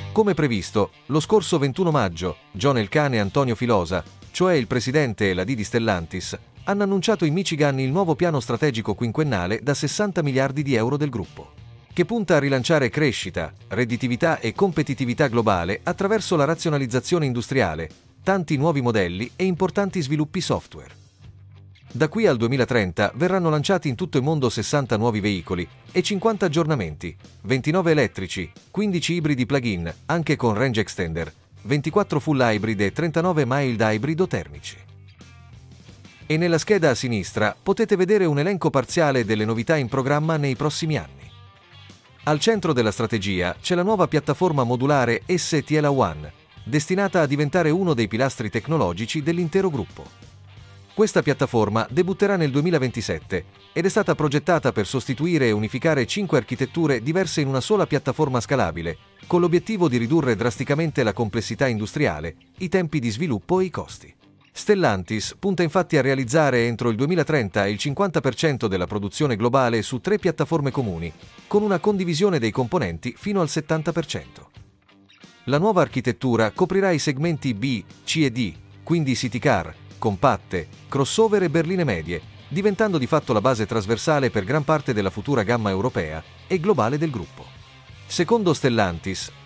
Come previsto, lo scorso 21 maggio, John Elkann e Antonio Filosa, cioè il presidente e la D di Stellantis, hanno annunciato in Michigan il nuovo piano strategico quinquennale da 60 miliardi di euro del gruppo, che punta a rilanciare crescita, redditività e competitività globale attraverso la razionalizzazione industriale, tanti nuovi modelli e importanti sviluppi software. Da qui al 2030 verranno lanciati in tutto il mondo 60 nuovi veicoli e 50 aggiornamenti, 29 elettrici, 15 ibridi plug-in, anche con range extender, 24 full hybrid e 39 mild hybrid o termici. E nella scheda a sinistra potete vedere un elenco parziale delle novità in programma nei prossimi anni. Al centro della strategia c'è la nuova piattaforma modulare STLA One, destinata a diventare uno dei pilastri tecnologici dell'intero gruppo. Questa piattaforma debutterà nel 2027 ed è stata progettata per sostituire e unificare 5 architetture diverse in una sola piattaforma scalabile, con l'obiettivo di ridurre drasticamente la complessità industriale, i tempi di sviluppo e i costi. Stellantis punta infatti a realizzare entro il 2030 il 50% della produzione globale su 3 piattaforme comuni, con una condivisione dei componenti fino al 70%. La nuova architettura coprirà i segmenti B, C e D, quindi city car, compatte, crossover e berline medie, diventando di fatto la base trasversale per gran parte della futura gamma europea e globale del gruppo. Secondo Stellantis,